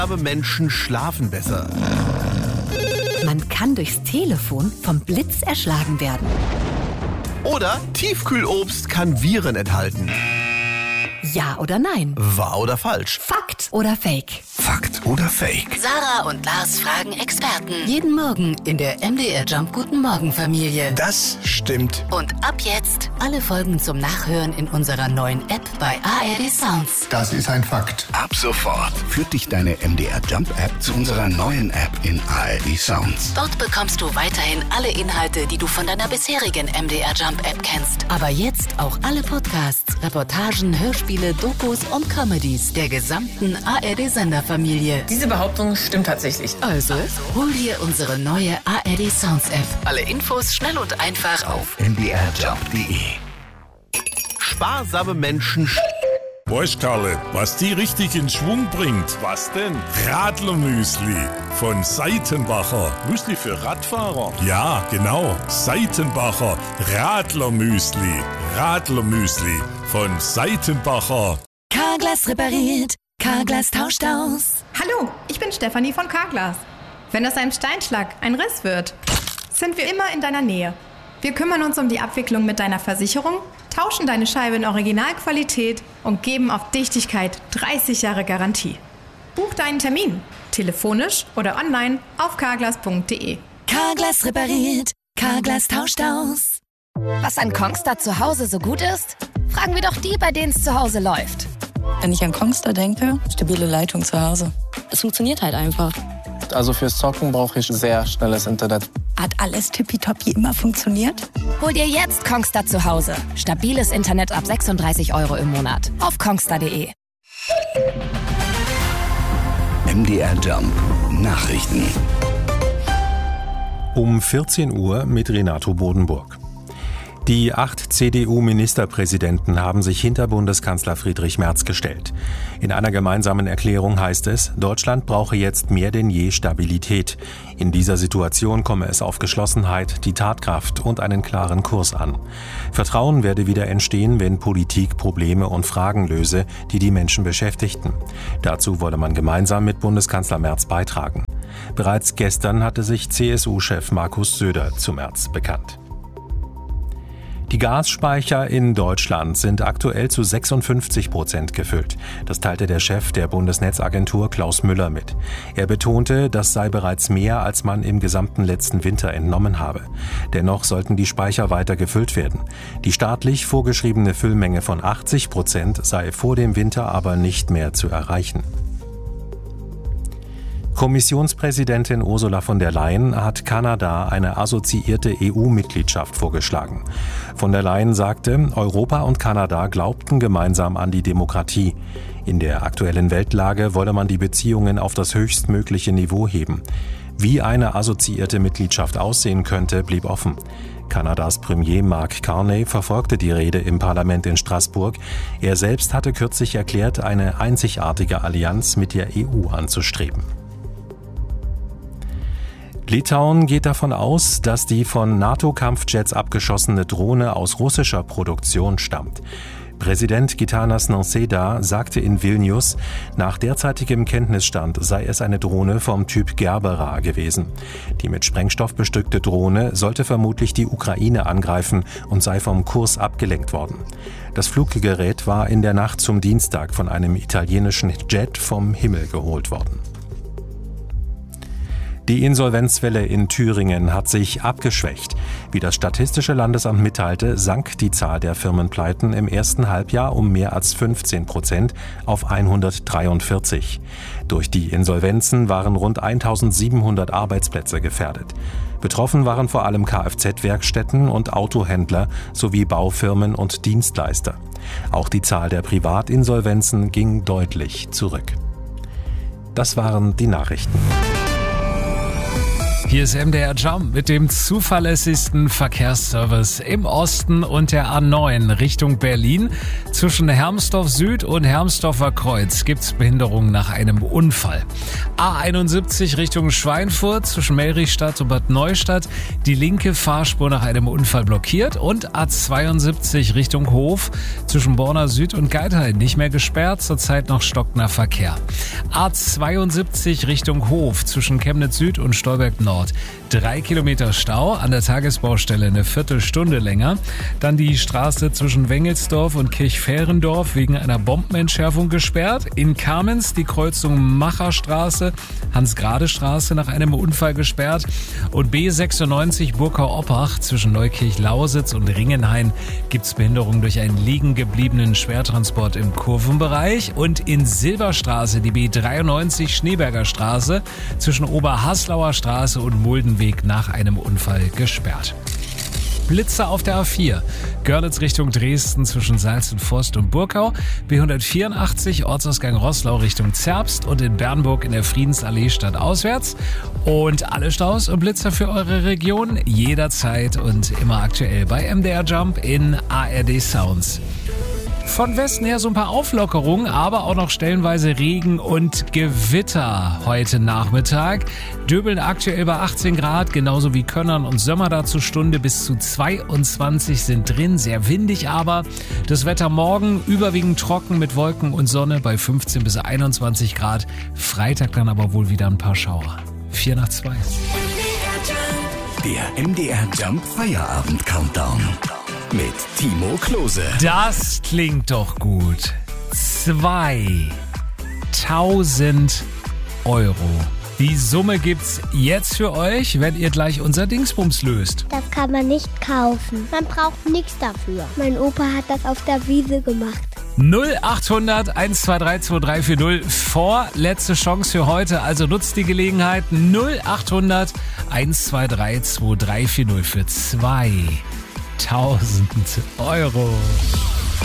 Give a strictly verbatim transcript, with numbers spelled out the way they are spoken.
Aber Menschen schlafen besser. Man kann durchs Telefon vom Blitz erschlagen werden. Oder Tiefkühlobst kann Viren enthalten. Ja oder nein? Wahr oder falsch? Fakt oder Fake? Fakt oder Fake? Sarah und Lars fragen Experten. Jeden Morgen in der M D R Jump Guten Morgen Familie. Das stimmt. Und ab jetzt alle Folgen zum Nachhören in unserer neuen App bei A R D Sounds. Das ist ein Fakt. Ab sofort führt dich deine M D R Jump App zu unserer neuen App in A R D Sounds. Dort bekommst du weiterhin alle Inhalte, die du von deiner bisherigen M D R Jump App kennst. Aber jetzt auch alle Podcasts, Reportagen, Hörspiele, Dokus und Comedies der gesamten A R D-Senderfamilie. Diese Behauptung stimmt tatsächlich. Also, hol dir unsere neue A R D Sounds App. Alle Infos schnell und einfach auf m d r jump punkt d e. Sparsame Menschen. Weißt Karle, was die richtig in Schwung bringt? Was denn? Radlermüsli von Seitenbacher. Müsli für Radfahrer? Ja, genau. Seitenbacher Radlermüsli. Radlermüsli von Seitenbacher. Carglass repariert, Carglass tauscht aus. Hallo, ich bin Stefanie von Carglass. Wenn aus einem Steinschlag ein Riss wird, sind wir immer in deiner Nähe. Wir kümmern uns um die Abwicklung mit deiner Versicherung, tauschen deine Scheibe in Originalqualität und geben auf Dichtigkeit dreißig Jahre Garantie. Buch deinen Termin, telefonisch oder online auf carglass punkt de. Carglass repariert, Carglass tauscht aus. Was an Kongstar zu Hause so gut ist? Fragen wir doch die, bei denen es zu Hause läuft. Wenn ich an Kongstar denke, stabile Leitung zu Hause. Es funktioniert halt einfach. Also fürs Zocken brauche ich sehr schnelles Internet. Hat alles tippitoppi immer funktioniert? Hol dir jetzt Kongstar zu Hause. Stabiles Internet ab sechsunddreißig Euro im Monat. Auf kongstar punkt de. M D R Jump Nachrichten. Um vierzehn Uhr mit Renato Bodenburg. Die acht C D U-Ministerpräsidenten haben sich hinter Bundeskanzler Friedrich Merz gestellt. In einer gemeinsamen Erklärung heißt es, Deutschland brauche jetzt mehr denn je Stabilität. In dieser Situation komme es auf Geschlossenheit, die Tatkraft und einen klaren Kurs an. Vertrauen werde wieder entstehen, wenn Politik Probleme und Fragen löse, die die Menschen beschäftigten. Dazu wolle man gemeinsam mit Bundeskanzler Merz beitragen. Bereits gestern hatte sich C S U-Chef Markus Söder zu Merz bekannt. Die Gasspeicher in Deutschland sind aktuell zu sechsundfünfzig Prozent gefüllt. Das teilte der Chef der Bundesnetzagentur Klaus Müller mit. Er betonte, das sei bereits mehr, als man im gesamten letzten Winter entnommen habe. Dennoch sollten die Speicher weiter gefüllt werden. Die staatlich vorgeschriebene Füllmenge von achtzig Prozent sei vor dem Winter aber nicht mehr zu erreichen. Kommissionspräsidentin Ursula von der Leyen hat Kanada eine assoziierte E U-Mitgliedschaft vorgeschlagen. Von der Leyen sagte, Europa und Kanada glaubten gemeinsam an die Demokratie. In der aktuellen Weltlage wolle man die Beziehungen auf das höchstmögliche Niveau heben. Wie eine assoziierte Mitgliedschaft aussehen könnte, blieb offen. Kanadas Premier Mark Carney verfolgte die Rede im Parlament in Straßburg. Er selbst hatte kürzlich erklärt, eine einzigartige Allianz mit der E U anzustreben. Litauen geht davon aus, dass die von NATO-Kampfjets abgeschossene Drohne aus russischer Produktion stammt. Präsident Gitanas Nausėda sagte in Vilnius, nach derzeitigem Kenntnisstand sei es eine Drohne vom Typ Gerbera gewesen. Die mit Sprengstoff bestückte Drohne sollte vermutlich die Ukraine angreifen und sei vom Kurs abgelenkt worden. Das Fluggerät war in der Nacht zum Dienstag von einem italienischen Jet vom Himmel geholt worden. Die Insolvenzwelle in Thüringen hat sich abgeschwächt. Wie das Statistische Landesamt mitteilte, sank die Zahl der Firmenpleiten im ersten Halbjahr um mehr als fünfzehn Prozent auf hundertdreiundvierzig. Durch die Insolvenzen waren rund eintausendsiebenhundert Arbeitsplätze gefährdet. Betroffen waren vor allem Kfz-Werkstätten und Autohändler sowie Baufirmen und Dienstleister. Auch die Zahl der Privatinsolvenzen ging deutlich zurück. Das waren die Nachrichten. Hier ist M D R Jump mit dem zuverlässigsten Verkehrsservice im Osten und der A neun Richtung Berlin. Zwischen Hermsdorf Süd und Hermsdorfer Kreuz gibt's Behinderungen nach einem Unfall. A einundsiebzig Richtung Schweinfurt zwischen Melrichstadt und Bad Neustadt. Die linke Fahrspur nach einem Unfall blockiert. Und A zweiundsiebzig Richtung Hof zwischen Borna Süd und Geithain nicht mehr gesperrt. Zurzeit noch stockender Verkehr. A zweiundsiebzig Richtung Hof zwischen Chemnitz Süd und Stolberg Nord. Drei Kilometer Stau, an der Tagesbaustelle eine Viertelstunde länger. Dann die Straße zwischen Wengelsdorf und Kirchferendorf wegen einer Bombenentschärfung gesperrt. In Kamenz die Kreuzung Macherstraße, Hans-Grade-Straße nach einem Unfall gesperrt. Und B sechsundneunzig Burkau-Oppach zwischen Neukirch-Lausitz und Ringenhain gibt's Behinderung durch einen liegen gebliebenen Schwertransport im Kurvenbereich. Und in Silberstraße die B dreiundneunzig Schneeberger Straße zwischen Oberhaslauer Straße und Muldenweg nach einem Unfall gesperrt. Blitzer auf der A vier. Görlitz Richtung Dresden zwischen Salzenforst und Burkau. B hundertvierundachtzig Ortsausgang Roßlau Richtung Zerbst und in Bernburg in der Friedensallee stadtauswärts. Und alle Staus und Blitzer für eure Region jederzeit und immer aktuell bei M D R Jump in A R D Sounds. Von Westen her so ein paar Auflockerungen, aber auch noch stellenweise Regen und Gewitter heute Nachmittag. Döbeln aktuell bei achtzehn Grad, genauso wie Könnern und Sömmerda zur Stunde bis zu zweiundzwanzig sind drin. Sehr windig aber. Das Wetter morgen überwiegend trocken mit Wolken und Sonne bei fünfzehn bis einundzwanzig Grad. Freitag dann aber wohl wieder ein paar Schauer. Vier nach zwei. Der M D R Jump Feierabend Countdown. Mit Timo Klose. Das klingt doch gut. zweitausend Euro. Die Summe gibt's jetzt für euch, wenn ihr gleich unser Dingsbums löst. Das kann man nicht kaufen. Man braucht nichts dafür. Mein Opa hat das auf der Wiese gemacht. null achthundert eins zwei drei zwei drei vier null. Vorletzte Chance für heute, also nutzt die Gelegenheit. null achthundert eins zwei drei zwei drei vier null für zweitausend Euro.